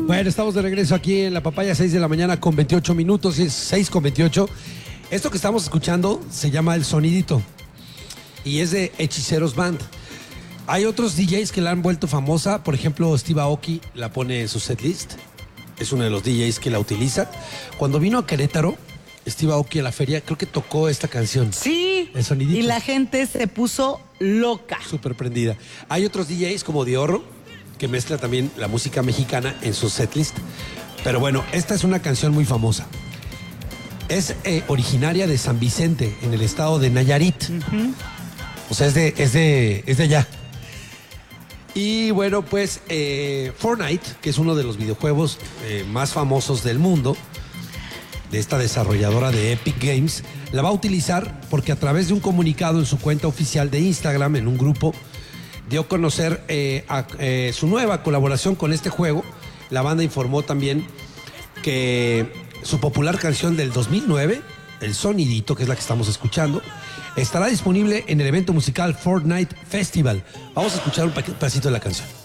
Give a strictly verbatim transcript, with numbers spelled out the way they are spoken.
Bueno, estamos de regreso aquí en La Papaya, seis de la mañana con veintiocho minutos, y es seis con veintiocho. Esto que estamos escuchando se llama El Sonidito y es de Hechiceros Band. Hay otros D Js que la han vuelto famosa, por ejemplo, Steve Aoki la pone en su setlist, es uno de los D Js que la utiliza. Cuando vino a Querétaro, Steve Aoki a la feria, creo que tocó esta canción. Sí, El Sonidito. Y la gente se puso loca. Súper prendida. Hay otros D Js como Diorro, que mezcla también la música mexicana en su setlist. Pero bueno, esta es una canción muy famosa. Es eh, originaria de San Vicente, en el estado de Nayarit. Uh-huh. O sea, es de, es de, es de allá. Y bueno, pues eh, Fortnite, que es uno de los videojuegos eh, más famosos del mundo, de esta desarrolladora de Epic Games, la va a utilizar porque a través de un comunicado en su cuenta oficial de Instagram, en un grupo, dio a conocer eh, a, eh, su nueva colaboración con este juego. La banda informó también que su popular canción del dos mil nueve, El Sonidito, que es la que estamos escuchando, estará disponible en el evento musical Fortnite Festival. Vamos a escuchar un pedacito de la canción.